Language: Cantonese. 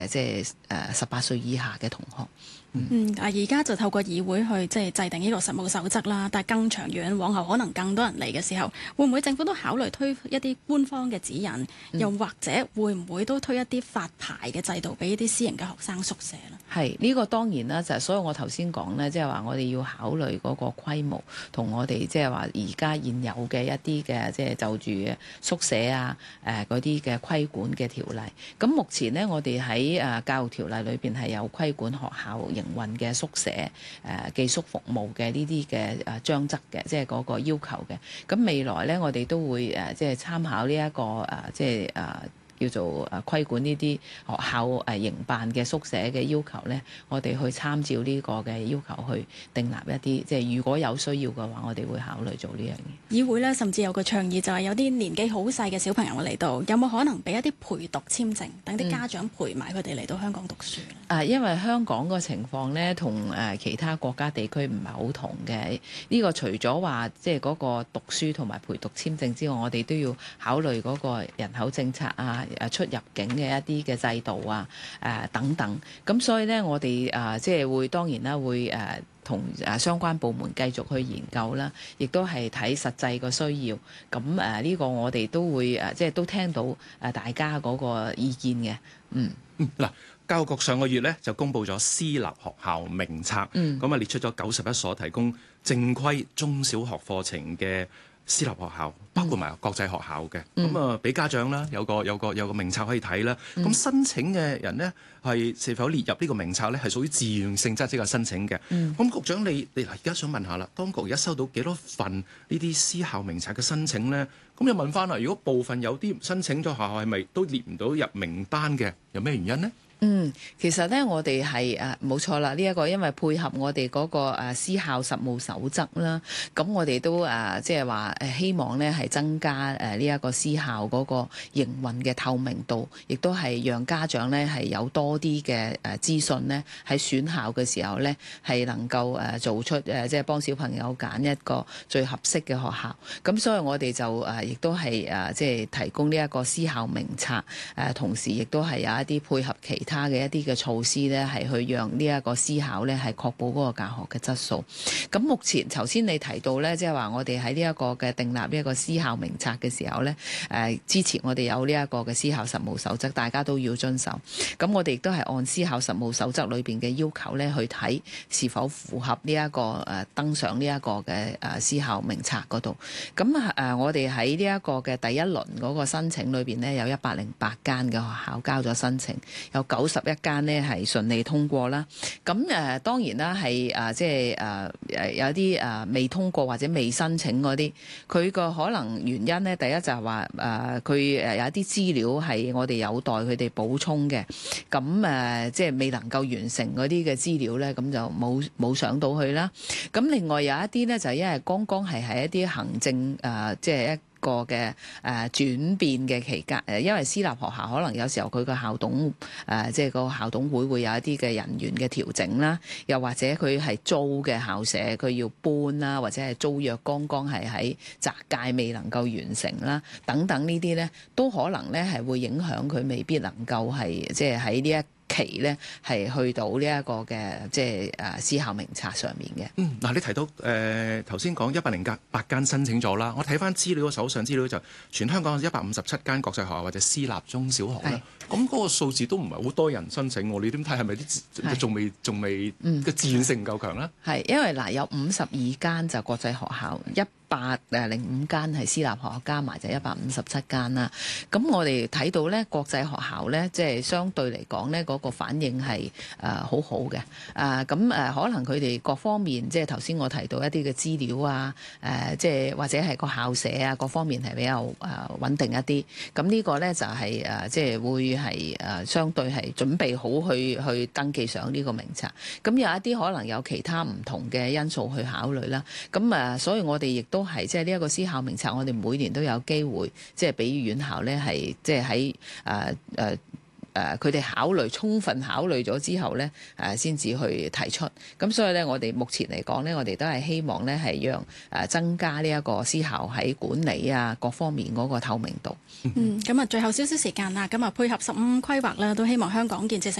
即係18歲以下嘅同學。 而家就透過議會去制定呢個實務守則啦，但係更長遠，往後可能更多人嚟嘅時候，會唔會政府都考慮推一啲官方嘅指引，又或者會唔會都推一啲發牌嘅制度俾一啲私營嘅學生宿舍呢？ 係呢個當然啦，就係所以我頭先講呢，即係話我哋要考慮嗰個規模，同我哋即係話而家現有嘅一啲嘅即係就住嘅宿舍啊，嗰啲嘅規管嘅條例。咁目前呢，我哋喺教育條例裏邊係有規管學校營運嘅宿舍寄宿服務嘅呢啲嘅章則嘅，即係嗰個要求嘅。咁未來呢，我哋都會即係參考呢一個即係叫做規管呢啲學校營辦嘅宿舍嘅要求呢，我哋去參照呢個嘅要求去訂立一啲，即係如果有需要嘅話，我哋會考慮做呢樣嘢。 議會呢，甚至有個倡議就係有啲年紀好細嘅小朋友嚟到，有冇可能俾一啲陪讀簽證，等啲家長陪埋佢哋嚟到香港讀書呢？ 因為香港個情況呢，同其他國家地區唔係好同嘅。呢個除咗話即係嗰個讀書同埋陪讀簽證之外，我哋都要考慮嗰個人口政策啊。出入境嘅一啲嘅制度啊，等等，咁所以呢，我哋即係會當然啦，會同相關部門繼續去研究啦，亦都係睇實際個需要。咁呢個我哋都會即係都聽到大家嗰個意見嘅。 嗱，教育局上個月咧就公布咗私立學校名冊，咁列出咗91所提供正規中小學課程嘅私立學校，包括埋國際學校嘅，咁俾家長啦有個名冊可以睇啦。咁申請嘅人呢，係是否列入呢個名冊呢？係屬於自願性質即係申請嘅。咁局長你而家想問下啦，當局而家收到幾多份呢啲私校名冊嘅申請呢？咁又問翻啦，如果部分有啲申請咗學校係咪都列唔到入名單嘅？有咩原因呢？ 其實咧，我哋係冇錯啦。呢一個因為配合我哋嗰個私校實務守則啦，咁我哋都即係話希望咧係增加呢一個私校嗰個營運嘅透明度，亦都係讓家長咧係有多啲嘅資訊咧喺選校嘅時候咧係能夠做出即係幫小朋友揀一個最合適嘅學校。咁所以我哋就亦都係即係提供呢一個私校名冊，同時亦都係有一啲配合其他嘅一啲嘅措施咧，係去讓呢一個私校咧係確保嗰個教學嘅質素。咁目前頭先你提到咧，即係話我哋喺呢一個嘅訂立呢一個私校名冊嘅時候咧，之前我哋有呢一個嘅私校實務守則，大家都要遵守。咁我哋亦都係按私校實務守則裏邊嘅要求咧去睇是否符合呢一個登上呢一個嘅私校名冊嗰度。咁我哋喺呢一個嘅第一輪嗰個申請裏邊咧，有108間嘅學校交咗申請，有91間呢係順利通過啦。咁當然啦，係即係有啲未通過或者未申請嗰啲，佢個可能原因呢，第一就係話佢有一啲資料係我哋有待佢哋補充嘅，咁即係未能夠完成嗰啲嘅資料呢，咁就冇上到去啦。咁另外有一啲呢，就係因為剛剛係喺一啲行政即係個嘅轉變嘅期間，因為私立學校可能有時候佢個校董即係個校董會有一啲嘅人員嘅調整啦，又或者佢係租嘅校舍佢要搬啦，或者係租約剛剛係喺擇屆未能夠完成啦，等等呢啲呢都可能呢係會影響佢未必能夠係即係喺呢一期咧係去到呢一個嘅即係私校名冊上面嘅。 嗱，你提到頭先講108間申請咗啦，我睇翻資料，手上資料就全香港157間國際學校或者私立中小學啦。咁嗰個數字都唔係好多人申請喎，你點睇係咪啲仲未嘅自願性唔夠強咧？ 係因為有52間就國際學校，105間係私立學校，加埋就157間啦。咁我哋睇到咧國際學校咧，即係相對嚟講咧嗰個反應係好好嘅。咁可能佢哋各方面即係頭先我提到一啲嘅資料啊，即係或者係個校舍啊各方面係比較穩定一啲。咁呢個咧就係即係會係相對係準備好去登記上呢個名冊。咁有一啲可能有其他唔同嘅因素去考慮啦。咁所以我哋亦都係即係呢一個私校名冊，我哋每年都有機會即係俾院校咧係即係喺佢哋充分考慮咗之後咧先至去提出。咁所以咧，我哋目前嚟講咧，我哋都係希望咧係讓增加呢一個私校喺管理啊各方面嗰個透明度。 咁啊，最後少少時間啦，咁啊配合15規劃啦，都希望香港建設成